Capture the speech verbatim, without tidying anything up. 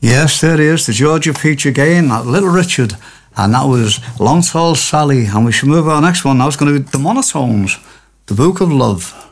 Yes, there is, the Georgia Peach again, that Little Richard, and that was Long Tall Sally. And we should move our next one now. It's going to be the Monotones, The Book of Love.